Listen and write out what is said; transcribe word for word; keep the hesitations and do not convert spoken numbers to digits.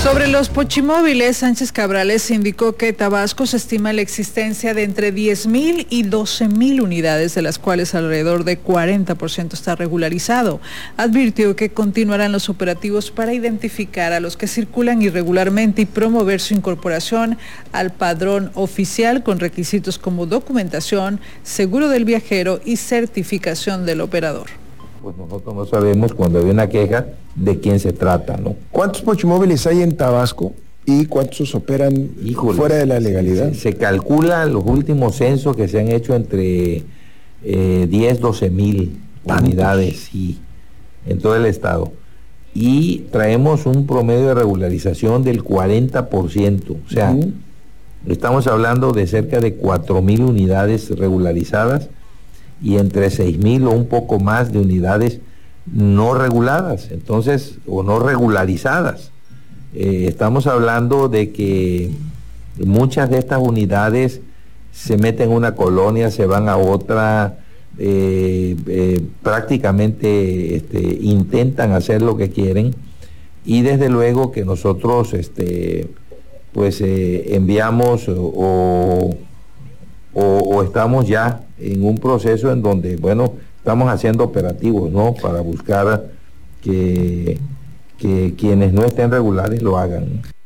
Sobre los pochimóviles, Sánchez Cabrales indicó que Tabasco se estima la existencia de entre diez mil y doce mil unidades, de las cuales alrededor de cuarenta por ciento está regularizado. Advirtió que continuarán los operativos para identificar a los que circulan irregularmente y promover su incorporación al padrón oficial con requisitos como documentación, seguro del viajero y certificación del operador. Pues nosotros no sabemos cuando hay una queja de quién se trata, ¿no? ¿Cuántos pochimóviles hay en Tabasco y cuántos operan Híjole, fuera de la legalidad? Se, se calcula los últimos censos que se han hecho entre eh, diez, doce mil unidades sí, en todo el estado. Y traemos un promedio de regularización del cuarenta por ciento. O sea, uh-huh. estamos hablando de cerca de cuatro mil unidades regularizadas y entre seis mil o un poco más de unidades no reguladas, entonces, o no regularizadas. Eh, estamos hablando de que muchas de estas unidades se meten en una colonia, se van a otra, eh, eh, prácticamente este, intentan hacer lo que quieren, y desde luego que nosotros este, pues eh, enviamos o, o, o estamos ya en un proceso en donde, bueno, estamos haciendo operativos, ¿no?, para buscar que, que quienes no estén regulares lo hagan.